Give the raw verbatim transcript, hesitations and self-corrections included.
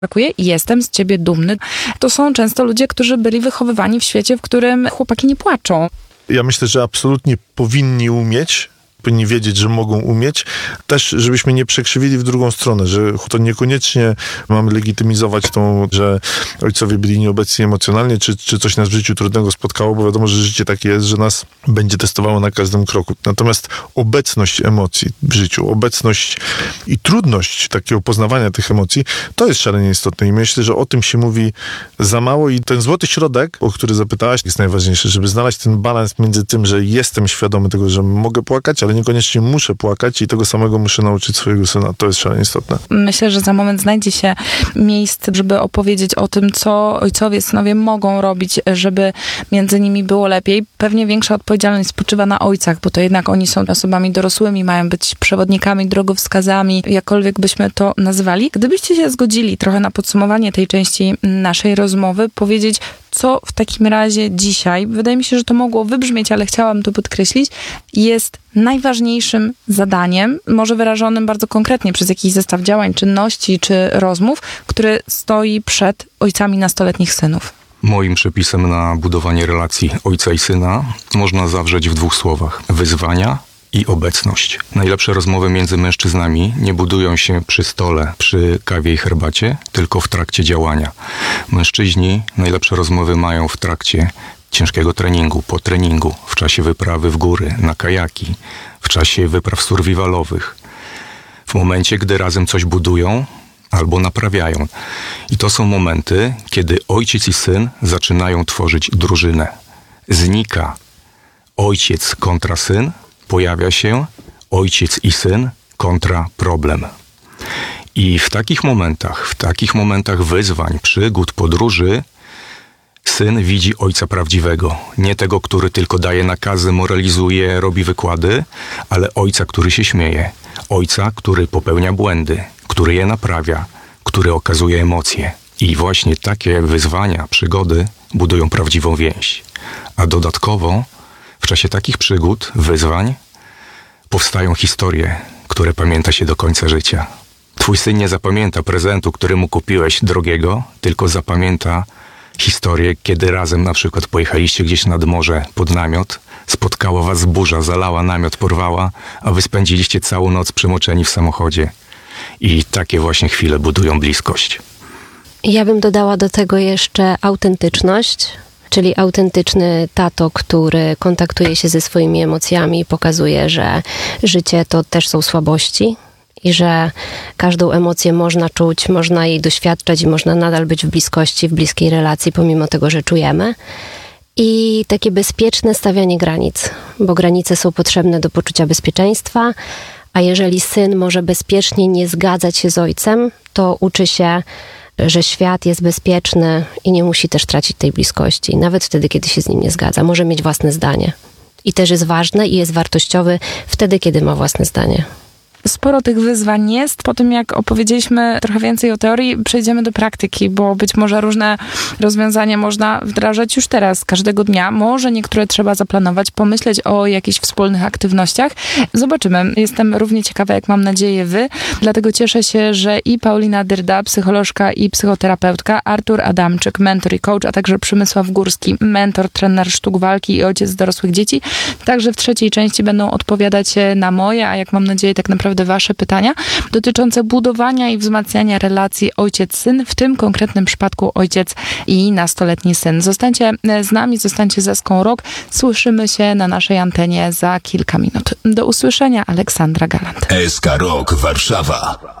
brakuje i jestem z ciebie dumny. To są często ludzie, którzy byli wychowywani w świecie, w którym chłopaki nie płaczą. Ja myślę, że absolutnie powinni umieć, powinni wiedzieć, że mogą umieć. Też, żebyśmy nie przekrzywili w drugą stronę, że to niekoniecznie mamy legitymizować tą, że ojcowie byli nieobecni emocjonalnie, czy, czy coś nas w życiu trudnego spotkało, bo wiadomo, że życie takie jest, że nas będzie testowało na każdym kroku. Natomiast obecność emocji w życiu, obecność i trudność takiego poznawania tych emocji, to jest szalenie istotne i myślę, że o tym się mówi za mało i ten złoty środek, o który zapytałaś, jest najważniejszy, żeby znaleźć ten balans między tym, że jestem świadomy tego, że mogę płakać, ale niekoniecznie muszę płakać i tego samego muszę nauczyć swojego syna. To jest szalenie istotne. Myślę, że za moment znajdzie się miejsce, żeby opowiedzieć o tym, co ojcowie, synowie mogą robić, żeby między nimi było lepiej. Pewnie większa odpowiedzialność spoczywa na ojcach, bo to jednak oni są osobami dorosłymi, mają być przewodnikami, drogowskazami, jakkolwiek byśmy to nazwali. Gdybyście się zgodzili trochę na podsumowanie tej części naszej rozmowy, powiedzieć, co w takim razie dzisiaj, wydaje mi się, że to mogło wybrzmieć, ale chciałam to podkreślić, jest najważniejszym zadaniem, może wyrażonym bardzo konkretnie przez jakiś zestaw działań, czynności czy rozmów, który stoi przed ojcami nastoletnich synów. Moim przepisem na budowanie relacji ojca i syna można zawrzeć w dwóch słowach. Wyzwania i obecność. Najlepsze rozmowy między mężczyznami nie budują się przy stole, przy kawie i herbacie, tylko w trakcie działania. Mężczyźni najlepsze rozmowy mają w trakcie ciężkiego treningu, po treningu, w czasie wyprawy w góry, na kajaki, w czasie wypraw survivalowych, w momencie, gdy razem coś budują albo naprawiają. I to są momenty, kiedy ojciec i syn zaczynają tworzyć drużynę. Znika ojciec kontra syn, pojawia się ojciec i syn kontra problem. I w takich momentach, w takich momentach wyzwań, przygód, podróży, syn widzi ojca prawdziwego. Nie tego, który tylko daje nakazy, moralizuje, robi wykłady, ale ojca, który się śmieje. Ojca, który popełnia błędy, który je naprawia, który okazuje emocje. I właśnie takie wyzwania, przygody budują prawdziwą więź. A dodatkowo w czasie takich przygód, wyzwań, powstają historie, które pamięta się do końca życia. Twój syn nie zapamięta prezentu, który mu kupiłeś drogiego, tylko zapamięta historię, kiedy razem na przykład pojechaliście gdzieś nad morze pod namiot, spotkała was burza, zalała namiot, porwała, a wy spędziliście całą noc przemoczeni w samochodzie. I takie właśnie chwile budują bliskość. Ja bym dodała do tego jeszcze autentyczność, czyli autentyczny tato, który kontaktuje się ze swoimi emocjami i pokazuje, że życie to też są słabości i że każdą emocję można czuć, można jej doświadczać i można nadal być w bliskości, w bliskiej relacji, pomimo tego, że czujemy. I takie bezpieczne stawianie granic, bo granice są potrzebne do poczucia bezpieczeństwa, a jeżeli syn może bezpiecznie nie zgadzać się z ojcem, to uczy się, że świat jest bezpieczny i nie musi też tracić tej bliskości. Nawet wtedy, kiedy się z nim nie zgadza. Może mieć własne zdanie. I też jest ważne i jest wartościowy wtedy, kiedy ma własne zdanie. Sporo tych wyzwań jest. Po tym, jak opowiedzieliśmy trochę więcej o teorii, przejdziemy do praktyki, bo być może różne rozwiązania można wdrażać już teraz, każdego dnia. Może niektóre trzeba zaplanować, pomyśleć o jakichś wspólnych aktywnościach. Zobaczymy. Jestem równie ciekawa, jak mam nadzieję wy. Dlatego cieszę się, że i Paulina Dyrda, psycholożka i psychoterapeutka, Artur Adamczyk, mentor i coach, a także Przemysław Górski, mentor, trener sztuk walki i ojciec dorosłych dzieci. Także w trzeciej części będą odpowiadać na moje, a jak mam nadzieję, tak naprawdę wasze pytania dotyczące budowania i wzmacniania relacji ojciec-syn, w tym konkretnym przypadku ojciec i nastoletni syn. Zostańcie z nami, zostańcie ze Eską Rock. Słyszymy się na naszej antenie za kilka minut. Do usłyszenia, Aleksandra Galant. Eska Rock Warszawa.